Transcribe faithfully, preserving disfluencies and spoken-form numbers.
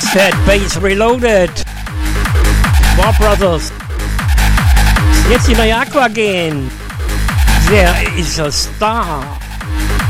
Dead Bass Reloaded. War Brothers. Jetzt die neue Aqua gehen. Der ist ein Star.